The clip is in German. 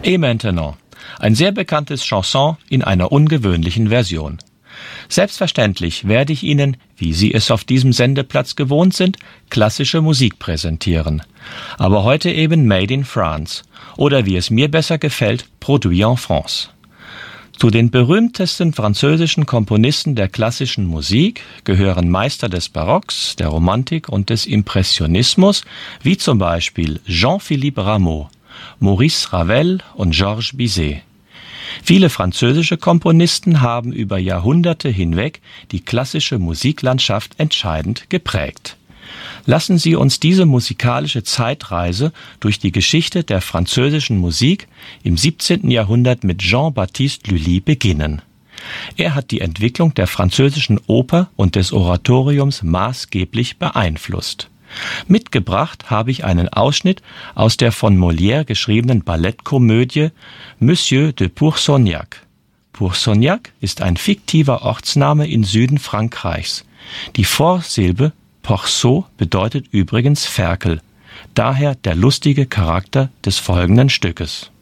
Et maintenant, ein sehr bekanntes Chanson in einer ungewöhnlichen Version. Selbstverständlich werde ich Ihnen, wie Sie es auf diesem Sendeplatz gewohnt sind, klassische Musik präsentieren. Aber heute eben Made in France oder wie es mir besser gefällt, Produit en France. Zu den berühmtesten französischen Komponisten der klassischen Musik gehören Meister des Barocks, der Romantik und des Impressionismus, wie zum Beispiel Jean-Philippe Rameau, Maurice Ravel und Georges Bizet. Viele französische Komponisten haben über Jahrhunderte hinweg die klassische Musiklandschaft entscheidend geprägt. Lassen Sie uns diese musikalische Zeitreise durch die Geschichte der französischen Musik im 17. Jahrhundert mit Jean-Baptiste Lully beginnen. Er hat die Entwicklung der französischen Oper und des Oratoriums maßgeblich beeinflusst. Mitgebracht habe ich einen Ausschnitt aus der von Molière geschriebenen Ballettkomödie Monsieur de Pourceaugnac. Pourceaugnac ist ein fiktiver Ortsname im Süden Frankreichs. Die Vorsilbe Pourceau bedeutet übrigens Ferkel, daher der lustige Charakter des folgenden Stückes.